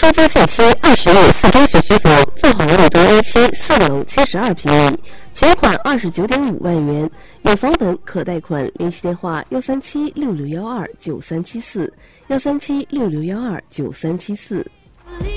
出租限期20亿4中学区房，凤凰路东 A 区4楼72平米，全款29.5万元，有房本可贷款。联系电话13766129374，13766129374。